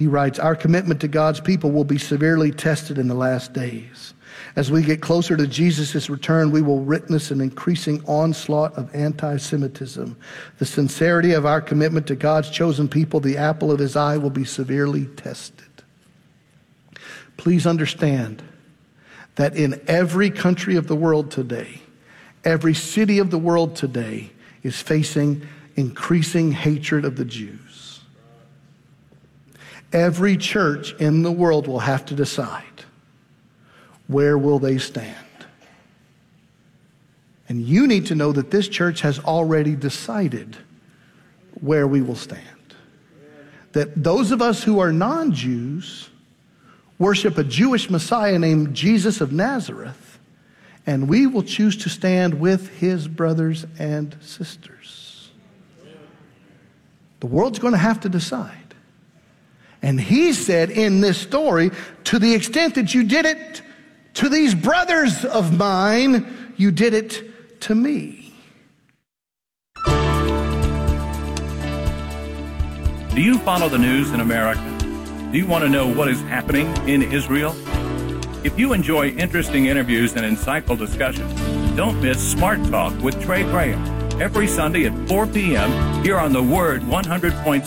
He writes, our commitment to God's people will be severely tested in the last days. As we get closer to Jesus' return, we will witness an increasing onslaught of anti-Semitism. The sincerity of our commitment to God's chosen people, the apple of his eye, will be severely tested. Please understand that in every country of the world today, every city of the world today is facing increasing hatred of the Jews. Every church in the world will have to decide, where will they stand? And you need to know that this church has already decided where we will stand. That those of us who are non-Jews worship a Jewish Messiah named Jesus of Nazareth, and we will choose to stand with his brothers and sisters. The world's going to have to decide. And he said in this story, to the extent that you did it to these brothers of mine, you did it to me. Do you follow the news in America? Do you want to know what is happening in Israel? If you enjoy interesting interviews and insightful discussions, don't miss Smart Talk with Trey Graham every Sunday at 4 p.m. here on the Word 100.7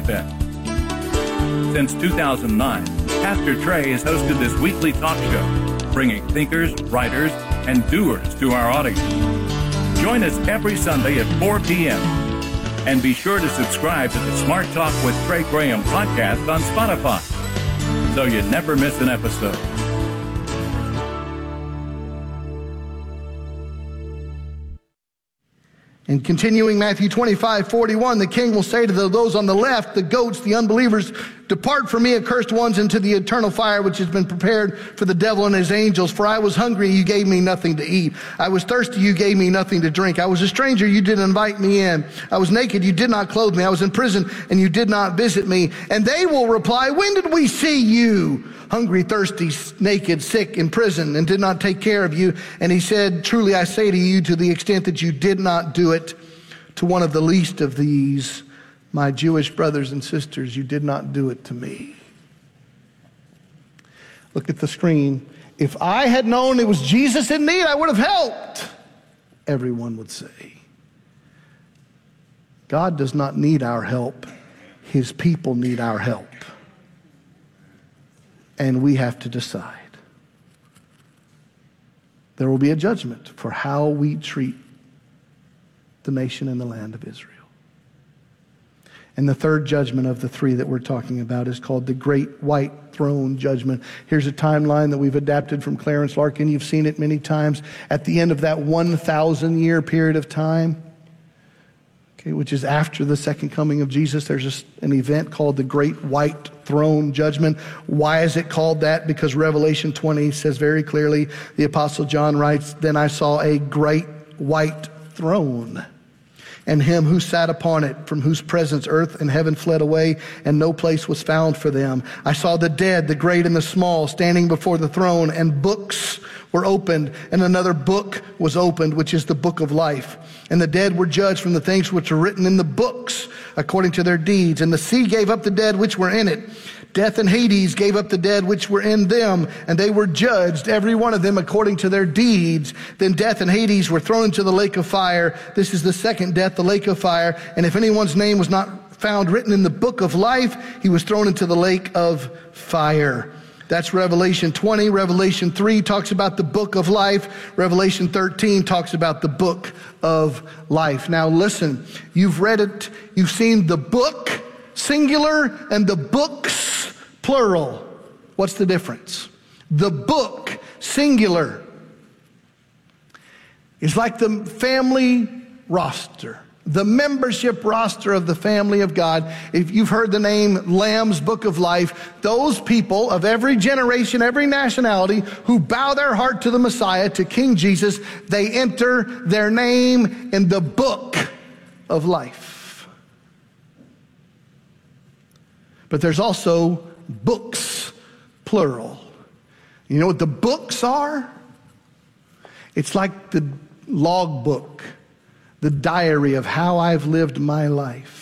FM. Since 2009, Pastor Trey has hosted this weekly talk show, bringing thinkers, writers, and doers to our audience. Join us every Sunday at 4 p.m. And be sure to subscribe to the Smart Talk with Trey Graham podcast on Spotify, so you never miss an episode. And continuing Matthew 25:41, the king will say to those on the left, the goats, the unbelievers, depart from me, accursed ones, into the eternal fire which has been prepared for the devil and his angels. For I was hungry, you gave me nothing to eat. I was thirsty, you gave me nothing to drink. I was a stranger, you didn't invite me in. I was naked, you did not clothe me. I was in prison, and you did not visit me. And they will reply, when did we see you hungry, thirsty, naked, sick, in prison, and did not take care of you? And he said, truly I say to you, to the extent that you did not do it to one of the least of these, my Jewish brothers and sisters, you did not do it to me. Look at the screen. If I had known it was Jesus in need, I would have helped, everyone would say. God does not need our help. His people need our help. And we have to decide. There will be a judgment for how we treat the nation and the land of Israel. And the third judgment of the three that we're talking about is called the Great White Throne Judgment. Here's a timeline that we've adapted from Clarence Larkin. You've seen it many times. At the end of that 1,000-year period of time, which is after the second coming of Jesus, there's an event called the Great White Throne Judgment. Why is it called that? Because Revelation 20 says very clearly, the Apostle John writes, then I saw a great white throne, and him who sat upon it, from whose presence earth and heaven fled away, and no place was found for them. I saw the dead, the great and the small, standing before the throne, and books were opened, and another book was opened, which is the book of life. And the dead were judged from the things which are written in the books, according to their deeds. And the sea gave up the dead which were in it. Death and Hades gave up the dead which were in them, and they were judged, every one of them according to their deeds. Then death and Hades were thrown into the lake of fire. This is the second death, the lake of fire. And if anyone's name was not found written in the book of life, he was thrown into the lake of fire. That's Revelation 20. Revelation 3 talks about the book of life. Revelation 13 talks about the book of life. Now listen, you've read it, you've seen the book, singular, and the books, plural. What's the difference? The book, singular, is like the family roster, the membership roster of the family of God. If you've heard the name Lamb's Book of Life, those people of every generation, every nationality who bow their heart to the Messiah, to King Jesus, they enter their name in the book of life. But there's also books, plural. You know what the books are? It's like the logbook, the diary of how I've lived my life.